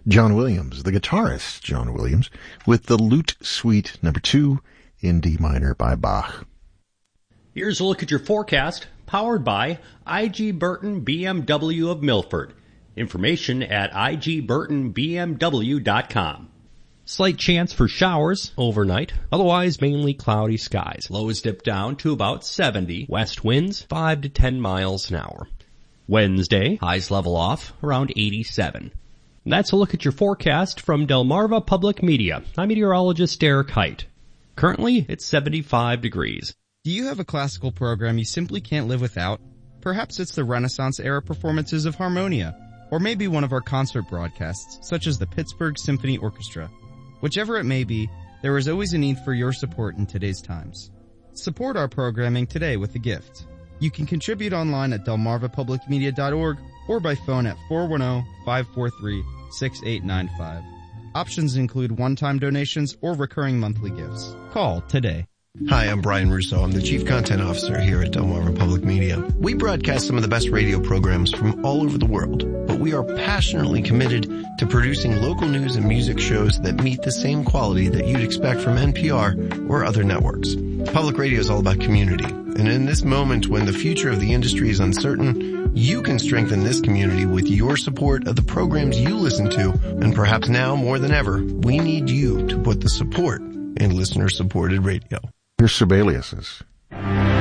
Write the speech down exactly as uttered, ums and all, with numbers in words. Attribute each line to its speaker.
Speaker 1: John Williams, the guitarist John Williams, with the Lute Suite number two in D minor by Bach.
Speaker 2: Here's a look at your forecast, powered by I G Burton B M W of Milford. Information at I G Burton B M W dot com. Slight chance for showers overnight, otherwise mainly cloudy skies. Lows dip down to about seventy. West winds five to ten miles an hour. Wednesday, highs level off around eighty-seven. That's a look at your forecast from Delmarva Public Media. I'm meteorologist Derek Height. Currently, it's seventy-five degrees.
Speaker 3: Do you have a classical program you simply can't live without? Perhaps it's the Renaissance-era performances of Harmonia, or maybe one of our concert broadcasts, such as the Pittsburgh Symphony Orchestra. Whichever it may be, there is always a need for your support in today's times. Support our programming today with a gift. You can contribute online at delmarva public media dot org or by phone at four one zero, five four three, six eight nine five. Options include one-time donations or recurring monthly gifts. Call today.
Speaker 4: Hi, I'm Brian Russo. I'm the Chief Content Officer here at Delmarva Public Media. We broadcast some of the best radio programs from all over the world, but we are passionately committed to producing local news and music shows that meet the same quality that you'd expect from N P R or other networks. Public radio is all about community, and in this moment when the future of the industry is uncertain, you can strengthen this community with your support of the programs you listen to, and perhaps now more than ever, we need you to put the support in listener-supported radio.
Speaker 1: Here's Sibelius's